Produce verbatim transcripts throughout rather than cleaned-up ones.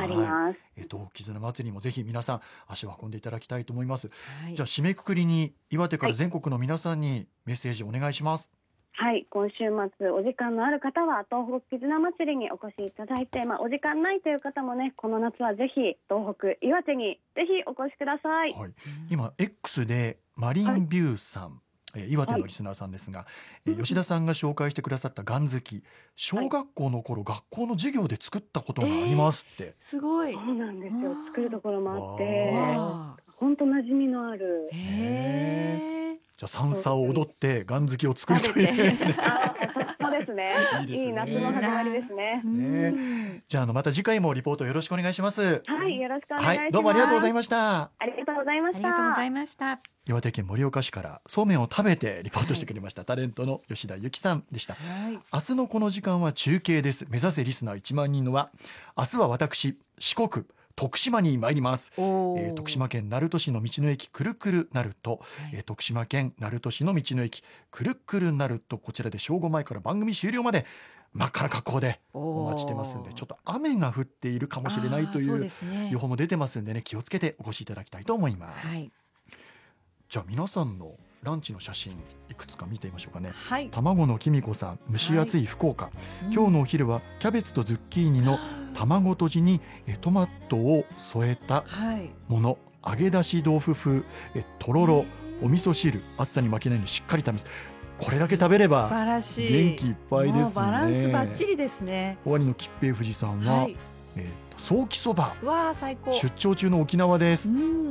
ります。 えっと絆祭りもぜひ皆さん足を運んでいただきたいと思います。 はい、 じゃあ締めくくりに岩手かはいら全国の皆さんにメッセージお願いします。 はい、今週末お時間のある方は東北絆祭りにお越しいただいて、まあ、お時間ないという方もね、この夏はぜひ東北岩手にぜひお越しください。 はい、今 X でマリンビューさん、はい、えー岩手のリスナーさんですが、はい、えー吉田さんが紹介してくださったガン好き、小学校の頃、はい、学校の授業で作ったことがありますって、えー、 すごい。 そうなんですよ。作るところもあって本当馴染みのある。 へー。 じゃあ三叉を踊ってガン好きを作るという、ね、 あそうですね。 いいですね。 いい夏の始まりですね。 ね、じゃあ、あのまた次回もリポートよろしくお願いします。 はい、よろしくお願いします。 はい、どうもありがとうございました。 ありがとうございました。 ありがとうございました。 岩手県盛岡市からそうめんを食べてリポートしてくれました、はい、タレントの吉田由紀さんでした。はい、明日のこの時間は中継です。目指せリスナーいちまんにんのは、明日は私四国徳島に参ります。えー、徳島県鳴門市の道の駅くるくる鳴門、はい、えー、徳島県鳴門市の道の駅くるくる鳴門、こちらで正午前から番組終了まで真っ赤な格好でお待ちしてますんで、ちょっと雨が降っているかもしれないという予報も出てますんでね、気をつけてお越しいただきたいと思います。はい、じゃあ皆さんのランチの写真いくつか見てみましょうかね。はい、卵のきみこさん、蒸し暑い福岡、はい、今日のお昼はキャベツとズッキーニの卵とじにトマトを添えたもの、はい、揚げ出し豆腐風えとろろ、お味噌汁、暑さに負けないようにしっかり食べます。これだけ食べれば元気いっぱいですね。もうバランスバッチリですね。 終わりの吉平富士さんは、はい、えーとソーキそば、 わあ最高、 出張中の沖縄です。うん、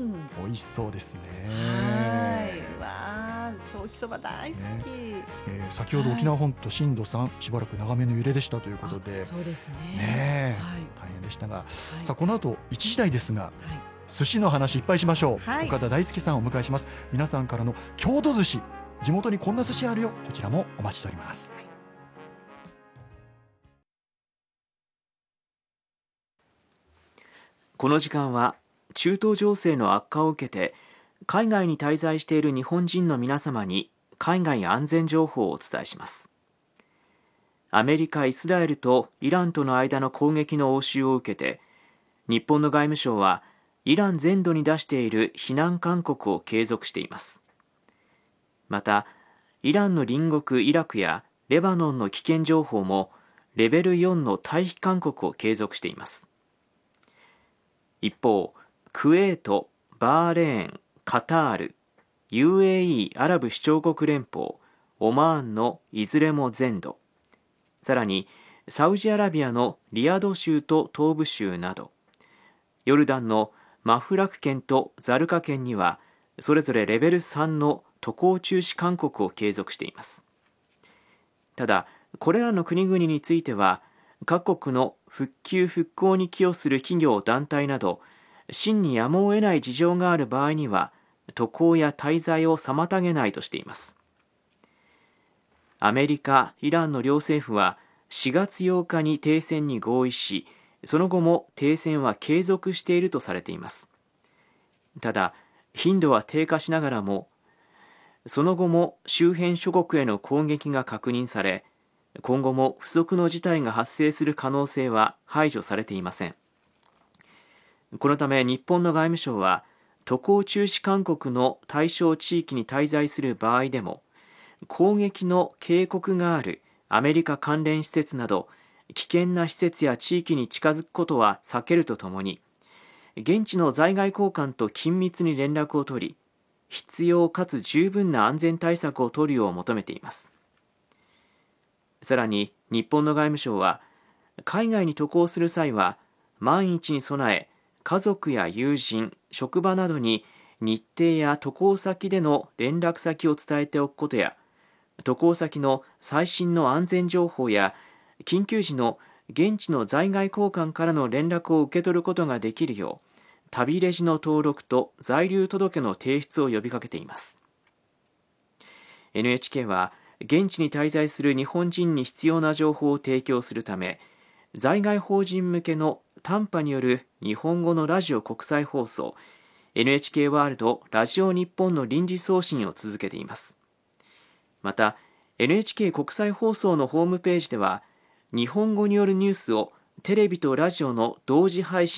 美味しそうですね。 はい、わあソーキそば大好き、ね、 えー、先ほど沖縄本島震度さん、はい、しばらく長めの揺れでしたということで、 そうですね、 ね、はい、大変でしたが、はい、さあこの後いちじ台ですが、はい、寿司の話いっぱいしましょう。はい、岡田大輔さんをお迎えします。皆さんからの郷土寿司、地元にこんな寿司あるよ、こちらもお待ちしております。はい、 この時間は中東情勢の悪化を受けて海外に滞在している日本人の皆様に海外安全情報をお伝えします。アメリカ、イスラエルとイランとの間の攻撃の応酬を受けて、日本の外務省はイラン全土に出している避難勧告を継続しています。また、イランの隣国イラクやレバノンの危険情報もレベルよんの退避勧告を継続しています。一方、クウェート、バーレーン、カタール、ユーエーイー アラブ首長国連邦、オマーンのいずれも全土、さらにサウジアラビアのリヤド州と東部州など、ヨルダンのマフラク県とザルカ県にはそれぞれレベルさんの渡航中止勧告を継続しています。ただ、これらの国々については各国の復旧復興に寄与する企業団体など真にやむを得ない事情がある場合には渡航や滞在を妨げないとしています。アメリカ、イランの両政府はしがつようかに停戦に合意し、その後も停戦は継続しているとされています。ただ、頻度は低下しながらも、その後も周辺諸国への攻撃が確認され、今後も不測の事態が発生する可能性は排除されていません。このため日本の外務省は、渡航中止勧告の対象地域に滞在する場合でも、攻撃の警告があるアメリカ関連施設など危険な施設や地域に近づくことは避けるとともに、現地の在外公館と緊密に連絡を取り、必要かつ十分な安全対策を取るよう求めています。さらに日本の外務省は、海外に渡航する際は万一に備え、家族や友人、職場などに日程や渡航先での連絡先を伝えておくことや、渡航先の最新の安全情報や緊急時の現地の在外公館からの連絡を受け取ることができるよう、旅レジの登録と在留届の提出を呼びかけています。 エヌエイチケー は現地に滞在する日本人に必要な情報を提供するため、在外邦人向けの短波による日本語のラジオ国際放送 エヌエイチケー ワールドラジオ日本の臨時送信を続けています。また エヌエイチケー 国際放送のホームページでは、日本語によるニュースをテレビとラジオの同時配信